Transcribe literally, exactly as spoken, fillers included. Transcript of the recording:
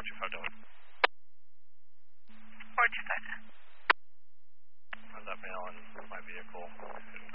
two five Delta. four two five. Find that male in my vehicle.